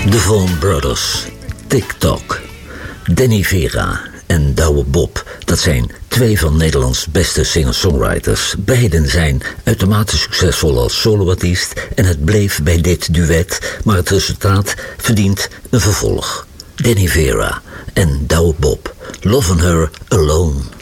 De Vaughan Brothers, TikTok, Danny Vera en Douwe Bob, dat zijn twee van Nederlands beste singer-songwriters. Beiden zijn uitermate succesvol als soloartiest en het bleef bij dit duet, maar het resultaat verdient een vervolg. Danny Vera en Douwe Bob, Lovin' Her Alone.